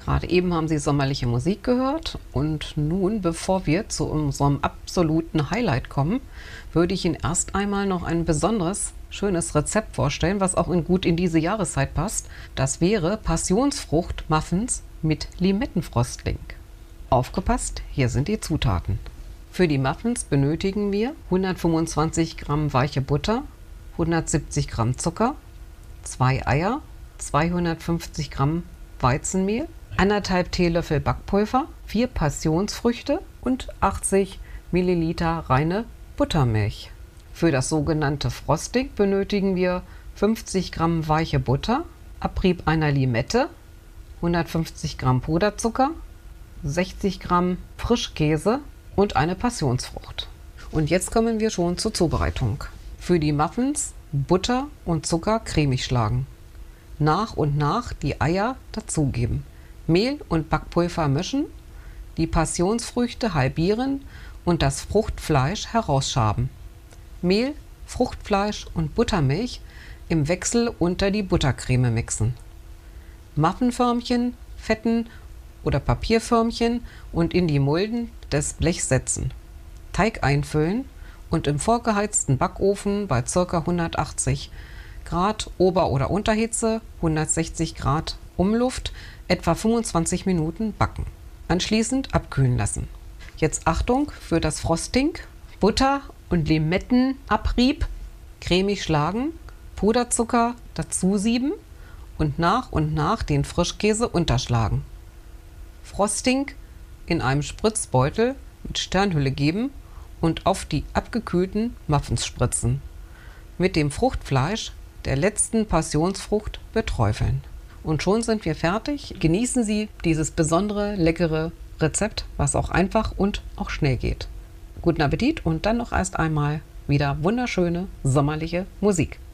Gerade eben haben Sie sommerliche Musik gehört und nun, bevor wir zu unserem absoluten Highlight kommen, würde ich Ihnen erst einmal noch ein besonderes, schönes Rezept vorstellen, was auch gut in diese Jahreszeit passt. Das wäre Passionsfrucht-Muffins mit Limettenfrostling. Aufgepasst, hier sind die Zutaten. Für die Muffins benötigen wir 125 Gramm weiche Butter, 170 Gramm Zucker, 2 Eier, 250 Gramm Weizenmehl, 1,5 Teelöffel Backpulver, 4 Passionsfrüchte und 80 Milliliter reine Buttermilch. Für das sogenannte Frosting benötigen wir 50 Gramm weiche Butter, Abrieb einer Limette, 150 Gramm Puderzucker, 60 Gramm Frischkäse und eine Passionsfrucht. Und jetzt kommen wir schon zur Zubereitung. Für die Muffins Butter und Zucker cremig schlagen. Nach und nach die Eier dazugeben. Mehl und Backpulver mischen, die Passionsfrüchte halbieren und das Fruchtfleisch herausschaben. Mehl, Fruchtfleisch und Buttermilch im Wechsel unter die Buttercreme mixen. Muffinförmchen, fetten oder Papierförmchen und in die Mulden des Blechs setzen. Teig einfüllen und im vorgeheizten Backofen bei ca. 180 Grad Ober- oder Unterhitze, 160 Grad Umluft, etwa 25 Minuten backen. Anschließend abkühlen lassen. Jetzt Achtung für das Frosting. Butter und Limettenabrieb cremig schlagen, Puderzucker dazu sieben und nach den Frischkäse unterschlagen. Frosting in einem Spritzbeutel mit Sternhülle geben und auf die abgekühlten Muffins spritzen. Mit dem Fruchtfleisch der letzten Passionsfrucht beträufeln. Und schon sind wir fertig. Genießen Sie dieses besondere, leckere Rezept, was auch einfach und auch schnell geht. Guten Appetit und dann noch erst einmal wieder wunderschöne sommerliche Musik.